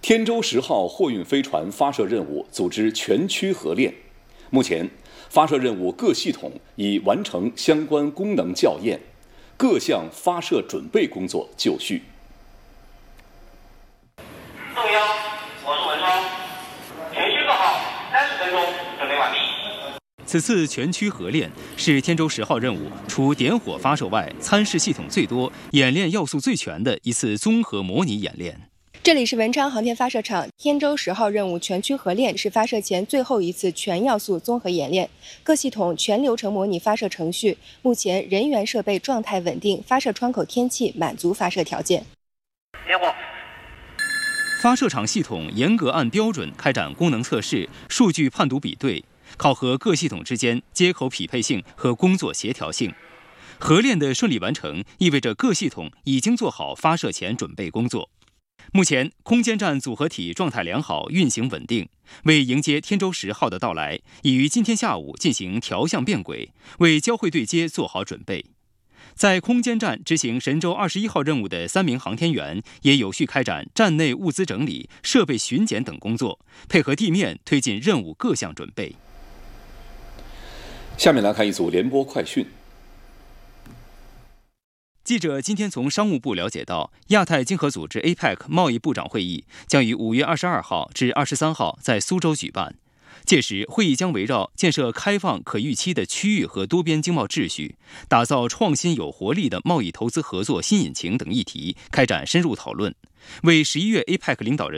天舟10号货运飞船发射任务组织全区合练，目前发射任务各系统已完成相关功能校验，各项发射准备工作就绪。 动幺，我是文超，全区做好30分钟，准备完毕。 此次全区合练是天舟10号任务除点火发射外，参试系统最多、演练要素最全的一次综合模拟演练。 这里是文昌航天发射场，天舟10号任务全区合练是发射前最后一次全要素综合演练，各系统全流程模拟发射程序，目前人员设备状态稳定，发射窗口天气满足发射条件。 点火。 发射场系统严格按标准开展功能测试、数据判读比对，考核各系统之间接口匹配性和工作协调性。合练的顺利完成，意味着各系统已经做好发射前准备工作。目前，空间站组合体状态良好，运行稳定。为迎接天舟10号的到来，已于今天下午进行调向变轨，为交会对接做好准备。在空间站执行神舟21号任务的3名航天员，也有序开展站内物资整理、设备巡检等工作，配合地面推进任务各项准备。 下面来看一组联播快讯。 记者今天从商务部了解到，亚太经合组织 APEC 贸易部长会议将于5月22号至23号在苏州举办。届时，会议将围绕建设开放可预期的区域和多边经贸秩序，打造创新有活力的贸易投资合作新引擎等议题开展深入讨论，为11月 APEC 领导人